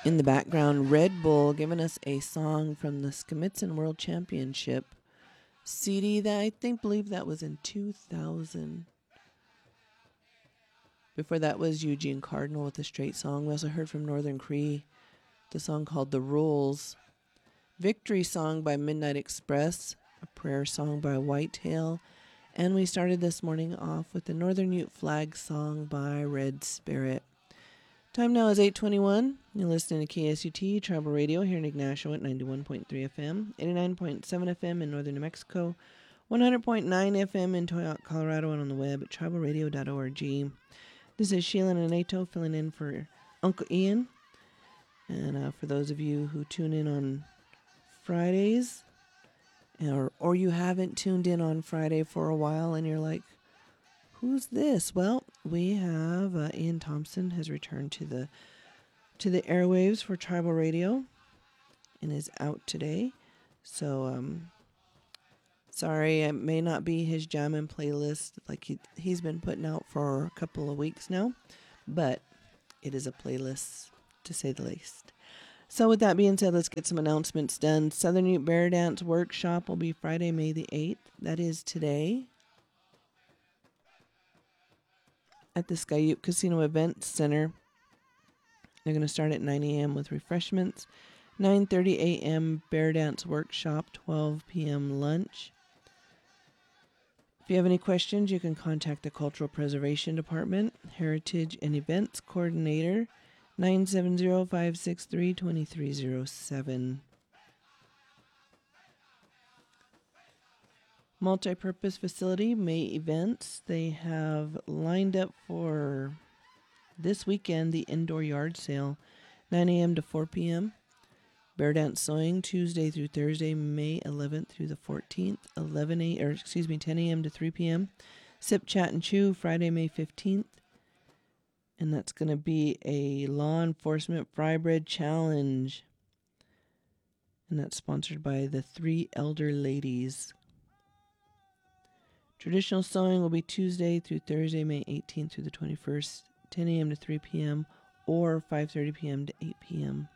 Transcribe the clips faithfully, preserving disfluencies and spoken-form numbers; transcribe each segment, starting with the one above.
In the background, Red Bull giving us a song from the Skimitzen World Championship C D that I think believe that was in two thousand. Before that was Eugene Cardinal with a straight song. We also heard from Northern Cree the song called The Rules. Victory Song by Midnight Express, a prayer song by Whitetail. And we started this morning off with the Northern Ute Flag song by Red Spirit. Time now is eight twenty-one. You're listening to K S U T Tribal Radio here in Ignacio at ninety-one point three F M, eighty-nine point seven F M in northern New Mexico, one hundred point nine F M in Toyoak, Colorado, and on the web at tribal radio dot org. This is Sheila Nato filling in for Uncle Ian. And uh, for those of you who tune in on Fridays, or, or you haven't tuned in on Friday for a while and you're like, who's this? Well, we have uh, Ian Thompson has returned to the to the airwaves for Tribal Radio and is out today. So, um, sorry, it may not be his jamming playlist like he, he's been putting out for a couple of weeks now, but it is a playlist to say the least. So with that being said, let's get some announcements done. Southern Ute Bear Dance Workshop will be Friday, May the eighth. That is today at the Sky Ute Casino Event Center. They're going to start at nine a.m. with refreshments. nine thirty a.m. Bear Dance Workshop, twelve p.m. lunch. If you have any questions, you can contact the Cultural Preservation Department, Heritage and Events Coordinator, nine seven zero, five six three, two three zero seven. Multi-purpose facility, May events. They have lined up for this weekend the indoor yard sale, nine a.m. to four p.m. Bear Dance Sewing, Tuesday through Thursday, May eleventh through the fourteenth, eleven a or excuse me, ten a.m. to three p.m. Sip, Chat, and Chew, Friday, May fifteenth. And that's going to be a law enforcement fry bread challenge. And that's sponsored by the Three Elder Ladies. Traditional sewing will be Tuesday through Thursday, May eighteenth through the twenty-first, ten a.m. to three p.m. or five thirty p.m. to eight p.m.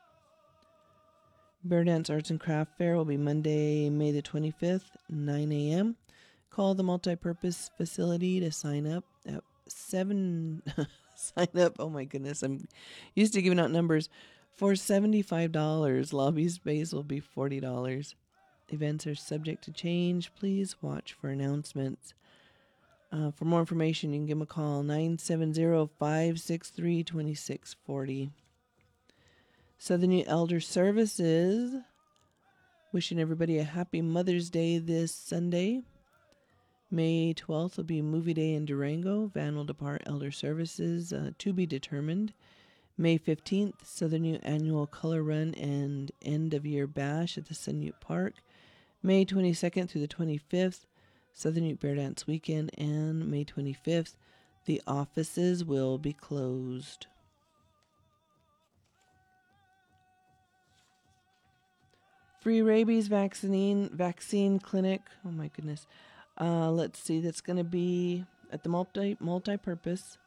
Bear Dance Arts and Craft Fair will be Monday, May the twenty-fifth, nine a.m. Call the multipurpose facility to sign up at seven. Sign up. Oh my goodness, I'm used to giving out numbers. For seventy-five dollars, lobby space will be forty dollars. Events are subject to change. Please watch for announcements. Uh, for more information, you can give them a call, nine seven zero, five six three, two six four zero. Southern Ute Elder Services, wishing everybody a happy Mother's Day this Sunday. May twelfth will be Movie Day in Durango. Van will depart Elder Services, uh, to be determined. May fifteenth, Southern Ute Annual Color Run and End of Year Bash at the Sun Ute Park. May twenty-second through the twenty-fifth, Southern Ute Bear Dance Weekend. And May twenty-fifth, the offices will be closed. Free rabies vaccine vaccine clinic. Oh my goodness. Uh, let's see. That's going to be at the multi multi-purpose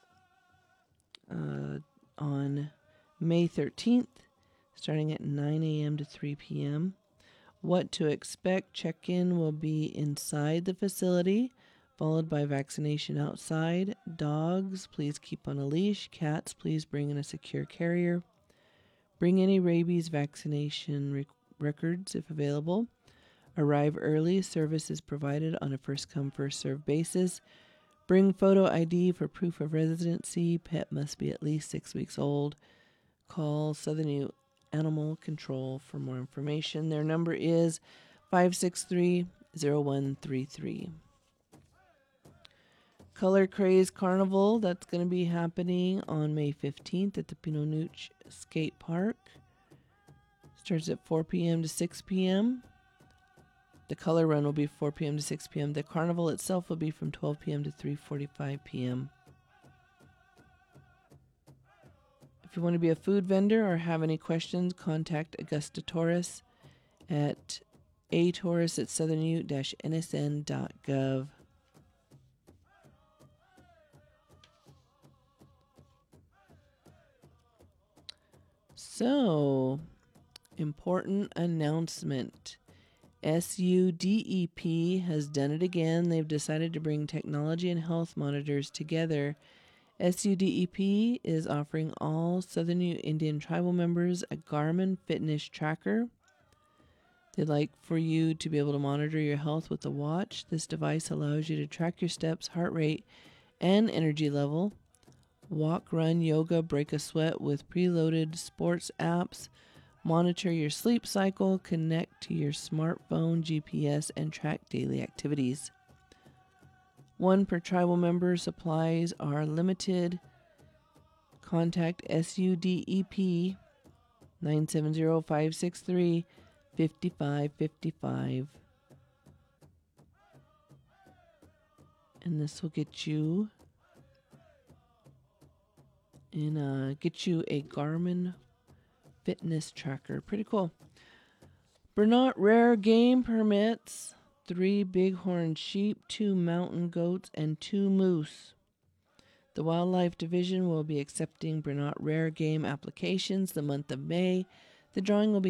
uh, on May thirteenth, starting at nine a.m. to three p.m. What to expect? Check-in will be inside the facility, followed by vaccination outside. Dogs, please keep on a leash. Cats, please bring in a secure carrier. Bring any rabies vaccination re- records if available. Arrive early. Service is provided on a first-come, first-served basis. Bring photo I D for proof of residency. Pet must be at least six weeks old. Call Southern Ute Animal Control for more information. Their number is five six three, zero one three three. Color Craze Carnival, that's going to be happening on May fifteenth at the Pinot Nooch Skate Park. Starts at four p.m. to six p.m. The color run will be four p.m. to six p.m. The carnival itself will be from twelve p.m. to three forty-five p.m. If you want to be a food vendor or have any questions, contact Augusta Torres at a torres at southern ute dash n s n dot gov. So, important announcement. S U D E P has done it again. They've decided to bring technology and health monitors together. S U D E P is offering all Southern Indian tribal members a Garmin fitness tracker. They'd like for you to be able to monitor your health with a watch. This device allows you to track your steps, heart rate, and energy level. Walk, run, yoga, break a sweat with preloaded sports apps. Monitor your sleep cycle, connect to your smartphone G P S, and track daily activities. One per tribal member. Supplies are limited. Contact S U D E P nine seven zero, five six three, five five five five. And this will get you in uh get you a Garmin fitness tracker. Pretty cool. Bernat rare game permits. Three bighorn sheep, two mountain goats, and two moose. The Wildlife Division will be accepting Bernat rare game applications the month of May. The drawing will be